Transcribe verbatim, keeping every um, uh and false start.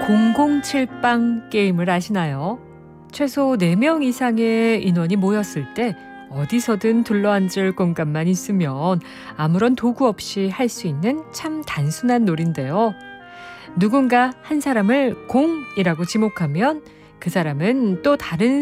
공공칠빵 게임을 아시나요? 최소 네 명 이상의 인원이 모였을 때 어디서든 둘러앉을 공간만 있으면 아무런 도구 없이 할 수 있는 참 단순한 놀인데요. 누군가 한 사람을 공이라고 지목하면 그 사람은 또 다른